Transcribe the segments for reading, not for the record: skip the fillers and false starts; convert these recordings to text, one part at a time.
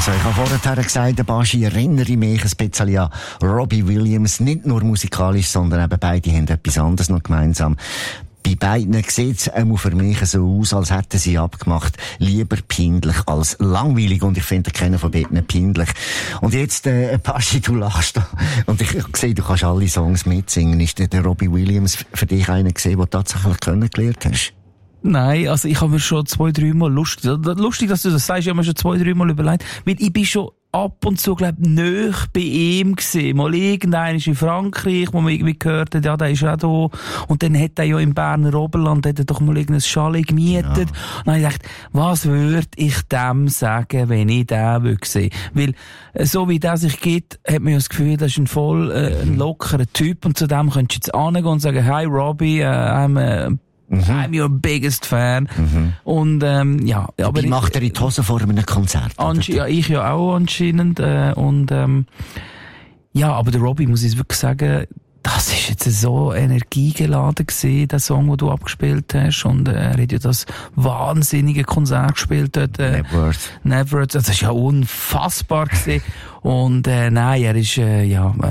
Also ich habe vorher gesagt, der Baschi erinnere mich ein bisschen an Robbie Williams. Nicht nur musikalisch, sondern eben beide haben etwas anderes noch gemeinsam. Bei beiden sieht es für mich so aus, als hätten sie abgemacht, lieber peinlich als langweilig. Und ich finde keinen von beiden peinlich. Und jetzt, Baschi, du lachst da. Und ich sehe, du kannst alle Songs mitsingen. Ist der Robbie Williams für dich einer gesehen, den du tatsächlich kennengelernt hast? Nein, also ich habe mir schon 2-3 Mal lustig, dass du das sagst, ich habe mir schon 2-3 Mal überlegt, weil ich bin schon ab und zu, glaub, nahe bei ihm gewesen. Mal irgendeiner ist in Frankreich, wo man irgendwie gehört hat, ja, der ist auch da. Und dann hat er ja im Berner Oberland, hat er doch mal irgendein Chalet gemietet. Ja. Und dann habe ich gedacht, was würde ich dem sagen, wenn ich den würde sehen? Weil, so wie der sich gibt, hat man ja das Gefühl, das ist ein voll, ein lockerer Typ. Und zu dem könntest du jetzt angehen und sagen, hi Robbie, I'm your biggest fan. Und, ja. Aber wie macht er in die Hose vor einem Konzert? Ja, ich ja auch anscheinend. Ja, aber der Robbie, muss ich wirklich sagen, das ist jetzt so energiegeladen gewesen, der Song, den du abgespielt hast. Und er hat ja das wahnsinnige Konzert gespielt dort. Never. Das ist ja unfassbar gewesen. Und, nein, er ist ein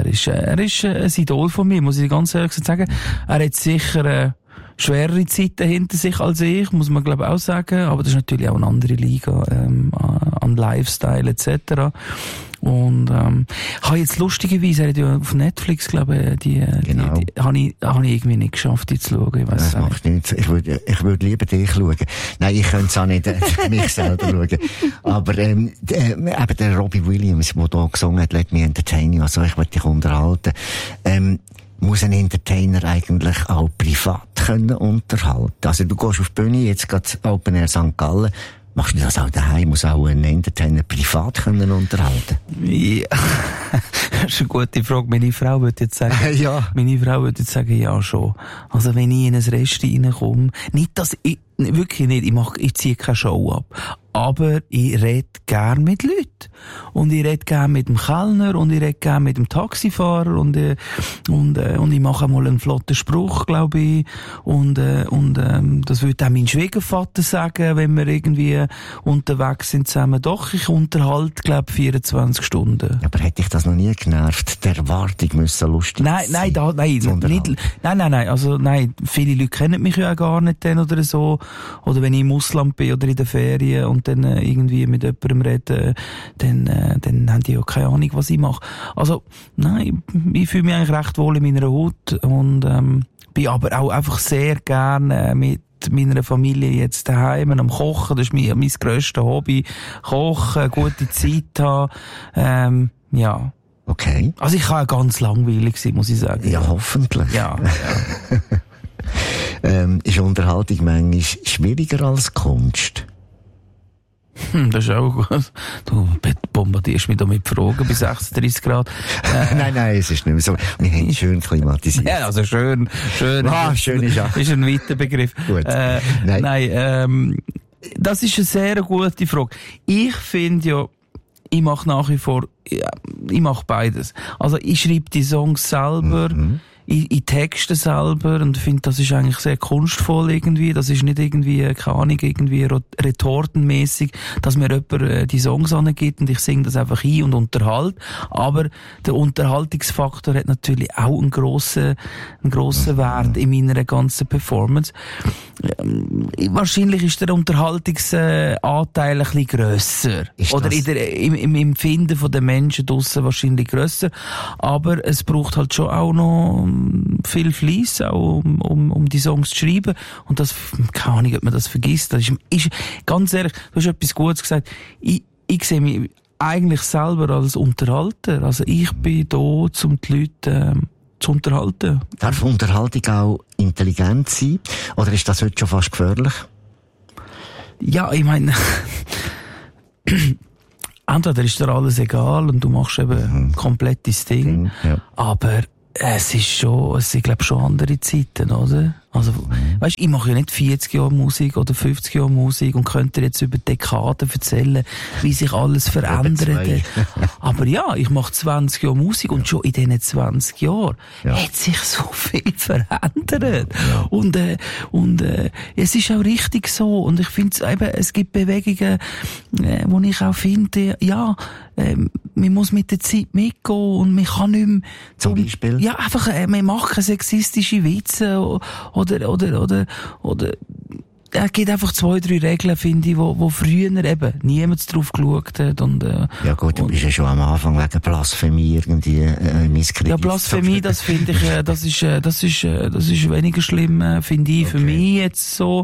Idol von mir, muss ich ganz ehrlich sagen. Er hat sicher, schwerere Zeiten hinter sich als ich, muss man glaube auch sagen, aber das ist natürlich auch eine andere Liga an Lifestyle etc. Und habe jetzt lustigerweise, er hat ja auf Netflix, glaube ich, habe ich irgendwie nicht geschafft, die zu schauen. Ich weiss das macht nichts. Ich würde lieber dich schauen. Nein, ich könnte es auch nicht mich selber schauen. Aber eben der Robbie Williams, der da gesungen hat, «Let me entertain you», also ich will dich unterhalten. Muss ein Entertainer eigentlich auch privat können unterhalten? Also du gehst auf die Bühne, jetzt geht Open Air St. Gallen, machst du das auch daheim? Muss auch ein Entertainer privat können unterhalten? Ja, das ist eine gute Frage. Meine Frau würde jetzt sagen, ja schon. Also wenn ich in ein Restaurant reinkomme, nicht, dass ich, wirklich nicht, ich ziehe keine Show ab. Aber ich rede gern mit Leuten. Und ich rede gern mit dem Kellner und ich rede gern mit dem Taxifahrer und ich mache mal einen flotten Spruch, glaube ich. Und das würde auch mein Schwiegervater sagen, wenn wir irgendwie unterwegs sind zusammen. Doch, ich unterhalte, glaube ich, 24 Stunden. Aber hätte ich das noch nie genervt? Der Erwartung müssen lustig sein. Nein. Also, nein, viele Leute kennen mich ja auch gar nicht dann oder so. Oder wenn ich im Ausland bin oder in der Ferien und dann irgendwie mit jemandem reden, dann haben die ja keine Ahnung, was ich mache. Also, nein, ich fühle mich eigentlich recht wohl in meiner Haut und bin aber auch einfach sehr gerne mit meiner Familie jetzt daheim am Kochen. Das ist mein grösstes Hobby. Kochen, gute Zeit haben, ja. Okay. Also ich kann auch ganz langweilig sein, muss ich sagen. Ja, hoffentlich. Ja. Ist Unterhaltung manchmal schwieriger als Kunst? Das ist auch gut. Du bombardierst mich da mit Fragen bei 36 Grad. Nein, es ist nicht mehr so. Wir haben schön klimatisiert. Ja, also schön. Schön ist ja. Ist ein weiter Begriff. Gut. Nein, das ist eine sehr gute Frage. Ich finde ja, ich mache nach wie vor, ich mache beides. Also ich schreibe die Songs selber. Ich texte selber und finde, das ist eigentlich sehr kunstvoll irgendwie. Das ist nicht irgendwie, keine Ahnung, irgendwie retortenmäßig, dass mir jemand die Songs angibt und ich singe das einfach ein und unterhalte. Aber der Unterhaltungsfaktor hat natürlich auch einen grossen Wert in meiner ganzen Performance. Wahrscheinlich ist der Unterhaltungsanteil ein bisschen grösser. Oder im Empfinden der Menschen draussen wahrscheinlich grösser. Aber es braucht halt schon auch noch viel Fleiss, auch um die Songs zu schreiben. Und das, keine Ahnung, ob man das vergisst. Das ist ganz ehrlich, du hast etwas Gutes gesagt. Ich sehe mich eigentlich selber als Unterhalter. Also ich bin da, um die Leute zu unterhalten. Darf Unterhaltung auch intelligent sein? Oder ist das heute schon fast gefährlich? Ja, ich meine, entweder ist dir alles egal und du machst eben komplett dein Ding. Ja. Aber es sind, glaube ich, schon andere Zeiten, oder? Also, weisst, ich mache ja nicht 40 Jahre Musik oder 50 Jahre Musik und könnte jetzt über Dekaden erzählen, wie sich alles verändert. Aber ja, ich mache 20 Jahre Musik und schon in diesen 20 Jahren hat sich so viel verändert. Ja. Und es ist auch richtig so. Und ich finde es gibt Bewegungen, wo ich auch finde, man muss mit der Zeit mitgehen und man kann nicht mehr... Zum Beispiel? Ja, einfach, man macht keine sexistische Witze oder es gibt einfach 2, 3 Regeln, finde ich, wo früher eben niemand drauf geschaut hat. Ja gut, du bist ja schon am Anfang wegen Blasphemie irgendwie misskreditiert. Ja, Blasphemie, das finde ich, das ist weniger schlimm, finde ich, für mich jetzt so,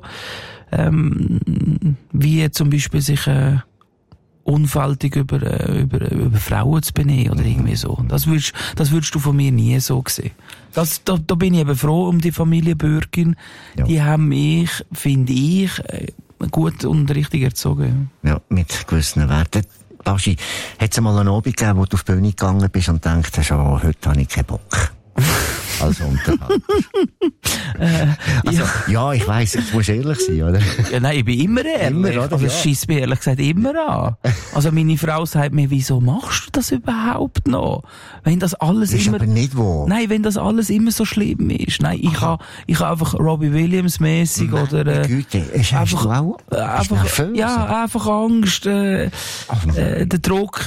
wie zum Beispiel sich unfältig über Frauen zu benehmen oder irgendwie so. Das würdest du von mir nie so sehen. Da bin ich eben froh um die Familie Bürgin. Ja. Die haben mich, finde ich, gut und richtig erzogen. Ja, mit gewissen Werten. Baschi, hat es mal einen Abend gegeben, wo du auf die Bühne gegangen bist und denkst, heute habe ich keinen Bock? Also Unterhalter. Ja, ich weiss, jetzt musst du ehrlich sein, oder? Ja, nein, ich bin immer ehrlich. Immer, also, es scheisst mir ehrlich gesagt immer an. Also, meine Frau sagt mir, wieso machst du das überhaupt noch? Wenn das alles das immer... ist aber nicht wahr. Nein, wenn das alles immer so schlimm ist. Nein, ich habe einfach Robbie Williams mäßig oder... Güte, einfach Angst, der Druck,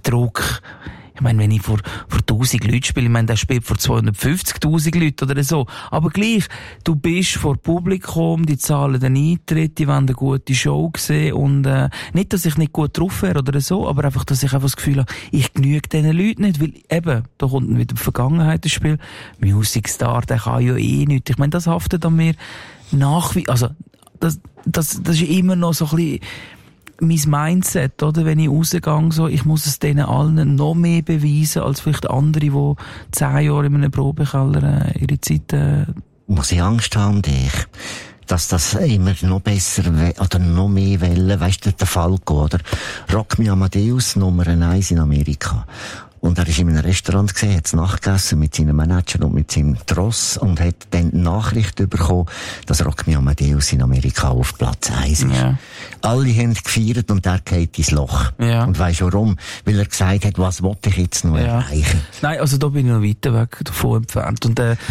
ich meine, wenn ich vor 1000 Leuten spiele, ich meine, der spielt vor 250.000 Leuten oder so. Aber gleich, du bist vor Publikum, die zahlen den Eintritt, die wollen eine gute Show sehen und, nicht, dass ich nicht gut drauf wäre oder so, aber einfach, dass ich einfach das Gefühl habe, ich genüge diesen Leuten nicht, weil eben, da kommt dann wieder die Vergangenheit ins Spiel. Music Star, der kann ja eh nichts. Ich meine, das haftet an mir also, das ist immer noch so ein bisschen, mein Mindset, oder? Wenn ich rausgehe, so, ich muss es denen allen noch mehr beweisen, als vielleicht andere, die 10 Jahre in einem Probekeller ihre Zeit, Muss ich Angst haben um dich? Dass das immer noch besser oder noch mehr Wellen, weißt du, der Fall geht, oder? Rock Me Amadeus, Nummer 1 in Amerika. Und er ist in einem Restaurant gesehen, hat nachgegessen mit seinem Manager und mit seinem Tross und hat dann die Nachricht bekommen, dass Rock Me Amadeus in Amerika auf Platz 1 ist. Ja. Alle haben gefeiert und der geht ins Loch. Ja. Und weisst warum? Weil er gesagt hat, was wollte ich jetzt noch erreichen? Nein, also da bin ich noch weiter weg davon entfernt. Und das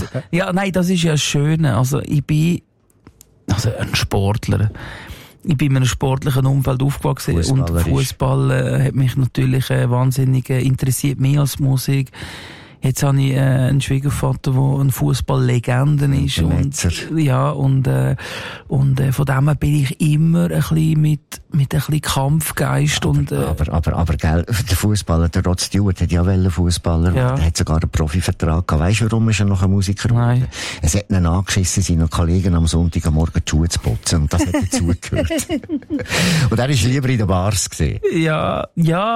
ist ja das Schöne. Also ich bin ein Sportler. Ich bin in einem sportlichen Umfeld aufgewachsen und Fußball hat mich natürlich wahnsinnig interessiert, mehr als Musik. Jetzt habe ich einen Schwiegervater, der eine Fußballlegende ist. Und von dem her bin ich immer ein bisschen mit ein bisschen Kampfgeist. Aber gell, der Fußballer, der Rod Stewart, hat ja Fußballer, der hat sogar einen Profivertrag gehabt. Weisst du, warum ist er noch ein Musiker? Nein. Es hat ihn angeschissen, seinen Kollegen am Sonntagmorgen die Schuhe zu putzen. Und das hat dazugehört. Und er ist lieber in den Bars gesehen. Ja,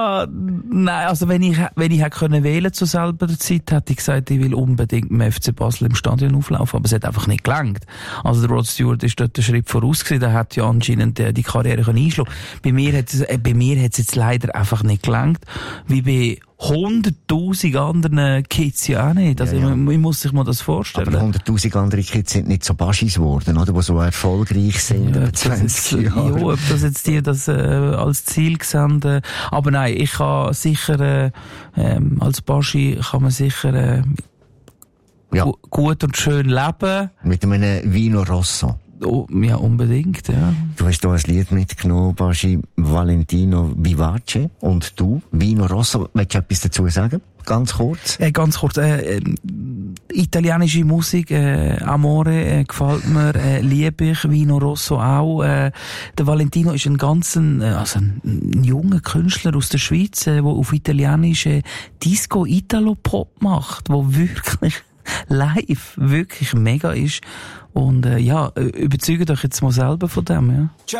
nein, also wenn ich hätte können wählen zur selber Zeit, hätte ich gesagt, ich will unbedingt im FC Basel im Stadion auflaufen, aber es hat einfach nicht gelangt. Also der Rod Stewart ist dort einen Schritt voraus gewesen, der hat ja anscheinend die Karriere einschlagen. Bei mir hat es jetzt leider einfach nicht gelangt, wie bei 100.000 anderen Kids ja auch nicht. Also man muss sich mal das vorstellen. Aber 100.000 andere Kids sind nicht so Baschis geworden, oder? Die so erfolgreich sind über 20 Jahre. Ja, ob das jetzt die das als Ziel sehen. Aber nein, ich kann sicher, als Baschi kann man sicher gut und schön leben. Mit einem Vino Rosso. Oh, ja, unbedingt, ja. Du hast hier ein Lied mitgenommen, Baschi, Valentino Vivace. Und du, Vino Rosso, willst du etwas dazu sagen? Ganz kurz. Ganz kurz. Italienische Musik, Amore, gefällt mir, liebe ich, Vino Rosso auch. Der Valentino ist ein ein junger Künstler aus der Schweiz, der auf italienische Disco Italo Pop macht, wo wirklich live wirklich mega ist. Und überzeugt euch jetzt mal selber von dem, ja.